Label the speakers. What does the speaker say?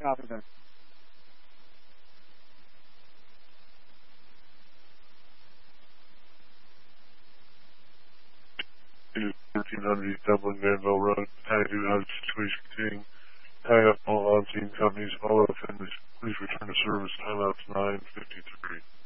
Speaker 1: Copy that.
Speaker 2: To 1300 Dublin Granville Road, I do have a situation continuing. Tie up all on-scene companies, all offenders. Please return to service. Timeout's 9:53.